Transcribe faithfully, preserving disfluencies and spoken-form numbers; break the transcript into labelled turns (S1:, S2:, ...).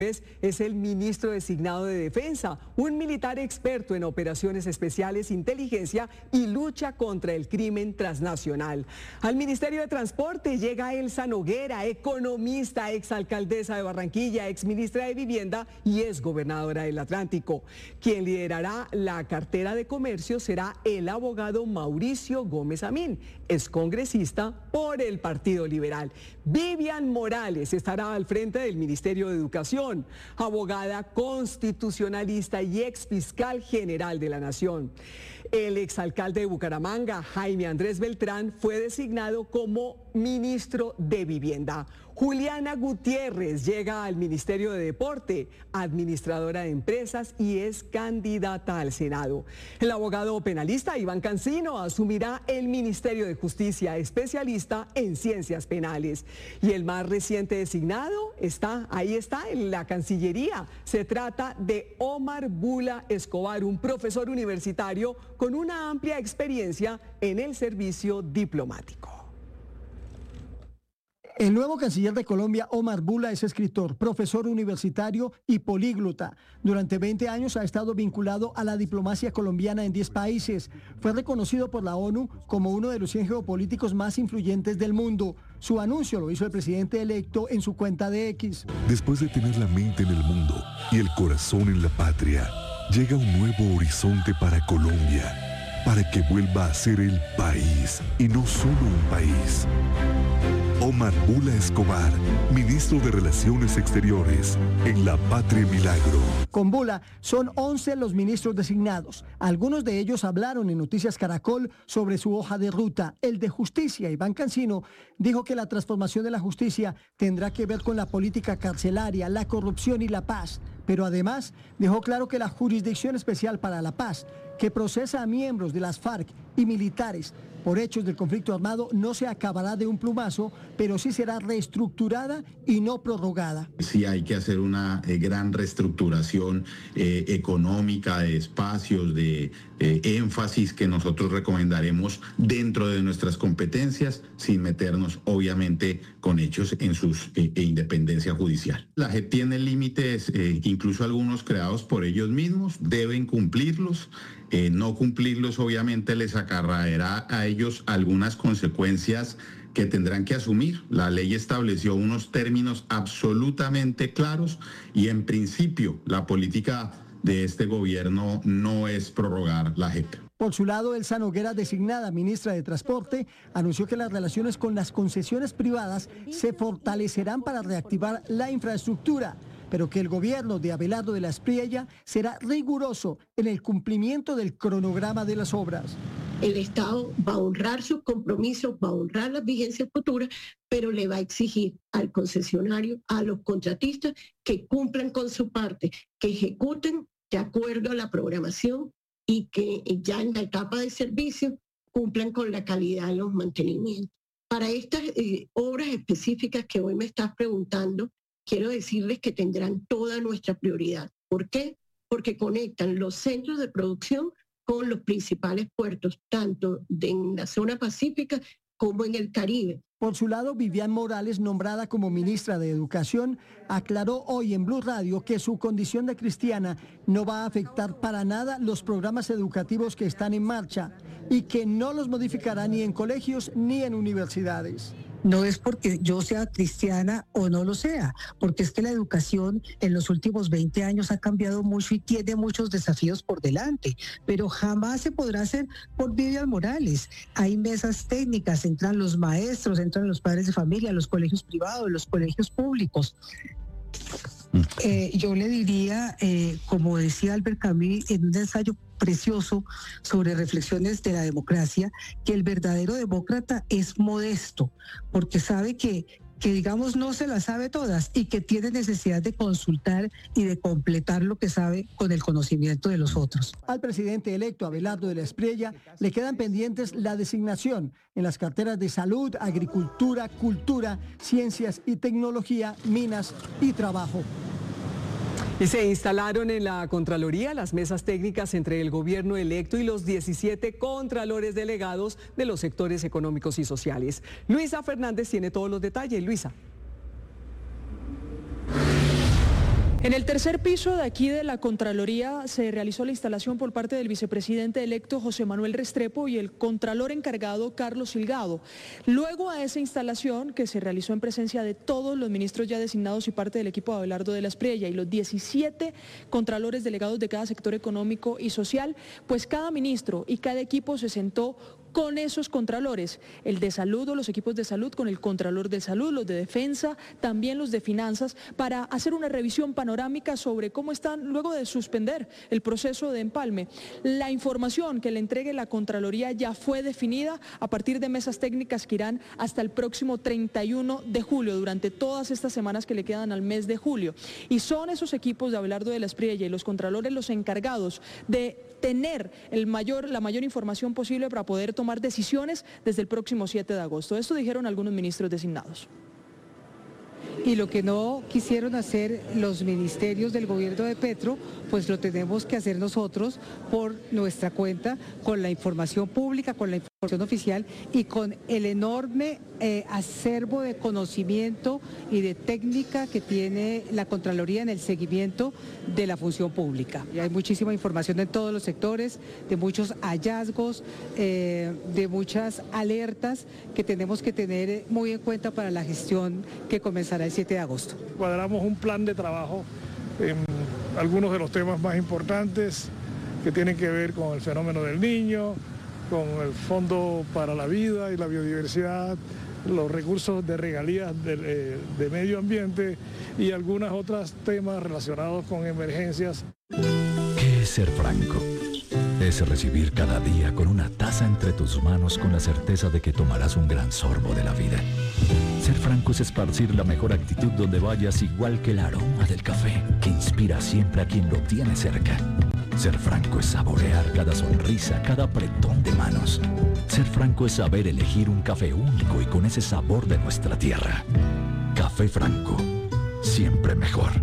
S1: Es el ministro designado de Defensa, un militar experto en operaciones especiales, inteligencia y lucha contra el crimen transnacional. Al Ministerio de Transporte llega Elsa Noguera, economista, exalcaldesa de Barranquilla, exministra de Vivienda y exgobernadora del Atlántico. Quien liderará la cartera de comercio será el abogado Mauricio Gómez Amín, excongresista por el Partido Liberal. Vivian Morales estará al frente del Ministerio de Educación, abogada constitucionalista y exfiscal general de la Nación. El exalcalde de Bucaramanga, Jaime Andrés Beltrán, fue designado como ministro de Vivienda. Juliana Gutiérrez llega al Ministerio de Deporte, administradora de empresas y es candidata al Senado. El abogado penalista Iván Cancino asumirá el Ministerio de Justicia, especialista en ciencias penales. Y el más reciente designado está, ahí está, en la Cancillería. Se trata de Omar Bula Escobar, un profesor universitario con una amplia experiencia en el servicio diplomático.
S2: El nuevo canciller de Colombia, Omar Bula, es escritor, profesor universitario y políglota. Durante veinte años ha estado vinculado a la diplomacia colombiana en diez países. Fue reconocido por la ONU como uno de los cien geopolíticos más influyentes del mundo. Su anuncio lo hizo el presidente electo en su cuenta de X.
S3: Después de tener la mente en el mundo y el corazón en la patria, llega un nuevo horizonte para Colombia, para que vuelva a ser el país y no solo un país. Omar Bula Escobar, ministro de Relaciones Exteriores, en La Patria Milagro.
S2: Con Bula son once los ministros designados. Algunos de ellos hablaron en Noticias Caracol sobre su hoja de ruta. El de Justicia, Iván Cancino, dijo que la transformación de la justicia tendrá que ver con la política carcelaria, la corrupción y la paz. Pero además dejó claro que la Jurisdicción Especial para la Paz, que procesa a miembros de las FARC y militares por hechos del conflicto armado, no se acabará de un plumazo, pero sí será reestructurada y no prorrogada.
S4: Sí hay que hacer una eh, gran reestructuración eh, económica de espacios, de eh, énfasis que nosotros recomendaremos dentro de nuestras competencias, sin meternos obviamente con hechos en su eh, independencia judicial. La J E P tiene límites, eh, incluso algunos creados por ellos mismos, deben cumplirlos. Eh, no cumplirlos obviamente les acarreará a ellos algunas consecuencias que tendrán que asumir. La ley estableció unos términos absolutamente claros y en principio la política de este gobierno no es prorrogar la J E P.
S2: Por su lado, Elsa Noguera, designada ministra de Transporte, anunció que las relaciones con las concesiones privadas se fortalecerán para reactivar la infraestructura, pero que el gobierno de Abelardo de la Espriella será riguroso en el cumplimiento del cronograma de las obras.
S5: El Estado va a honrar sus compromisos, va a honrar las vigencias futuras, pero le va a exigir al concesionario, a los contratistas, que cumplan con su parte, que ejecuten de acuerdo a la programación y que ya en la etapa de servicio cumplan con la calidad de los mantenimientos. Para estas eh, obras específicas que hoy me estás preguntando, quiero decirles que tendrán toda nuestra prioridad. ¿Por qué? Porque conectan los centros de producción con los principales puertos, tanto de, en la zona pacífica como en el Caribe.
S2: Por su lado, Vivian Morales, nombrada como ministra de Educación, aclaró hoy en Blue Radio que su condición de cristiana no va a afectar para nada los programas educativos que están en marcha y que no los modificará ni en colegios ni en universidades.
S6: No es porque yo sea cristiana o no lo sea, porque es que la educación en los últimos veinte años ha cambiado mucho y tiene muchos desafíos por delante, pero jamás se podrá hacer por Vivian Morales. Hay mesas técnicas, entran los maestros, entran los padres de familia, los colegios privados, los colegios públicos. Eh, yo le diría, eh, como decía Albert Camus en un ensayo precioso sobre reflexiones de la democracia, que el verdadero demócrata es modesto, porque sabe que, que digamos no se las sabe todas y que tiene necesidad de consultar y de completar lo que sabe con el conocimiento de los otros.
S2: Al presidente electo Abelardo de la Espriella le quedan pendientes la designación en las carteras de salud, agricultura, cultura, ciencias y tecnología, minas y trabajo.
S1: Y se instalaron en la Contraloría las mesas técnicas entre el gobierno electo y los diecisiete contralores delegados de los sectores económicos y sociales. Luisa Fernández tiene todos los detalles. Luisa.
S7: En el tercer piso de aquí de la Contraloría se realizó la instalación por parte del vicepresidente electo José Manuel Restrepo y el contralor encargado Carlos Silgado. Luego a esa instalación, que se realizó en presencia de todos los ministros ya designados y parte del equipo de Abelardo de la Espriella y los diecisiete contralores delegados de cada sector económico y social, pues cada ministro y cada equipo se sentó con esos contralores, el de salud o los equipos de salud con el contralor de salud, los de defensa, también los de finanzas, para hacer una revisión panorámica sobre cómo están luego de suspender el proceso de empalme. La información que le entregue la Contraloría ya fue definida a partir de mesas técnicas que irán hasta el próximo treinta y uno de julio, durante todas estas semanas que le quedan al mes de julio. Y son esos equipos de Abelardo de la Espriella y los contralores los encargados de tener el mayor, la mayor información posible para poder tomar decisiones desde el próximo siete de agosto. Esto dijeron algunos ministros designados.
S6: Y lo que no quisieron hacer los ministerios del gobierno de Petro, pues lo tenemos que hacer nosotros por nuestra cuenta, con la información pública, con la información oficial y con el enorme eh, acervo de conocimiento y de técnica que tiene la Contraloría en el seguimiento de la función pública. Y hay muchísima información en todos los sectores, de muchos hallazgos, eh, de muchas alertas que tenemos que tener muy en cuenta para la gestión que comenzará el siete de agosto.
S8: Cuadramos un plan de trabajo en algunos de los temas más importantes que tienen que ver con el fenómeno del niño, con el Fondo para la Vida y la Biodiversidad, los recursos de regalías de, de medio ambiente y algunos otros temas relacionados con emergencias.
S9: ¿Qué es ser franco? Es recibir cada día con una taza entre tus manos con la certeza de que tomarás un gran sorbo de la vida. Ser franco es esparcir la mejor actitud donde vayas, igual que el aroma del café que inspira siempre a quien lo tiene cerca. Ser franco es saborear cada sonrisa, cada apretón de manos. Ser franco es saber elegir un café único y con ese sabor de nuestra tierra. Café Franco, siempre mejor.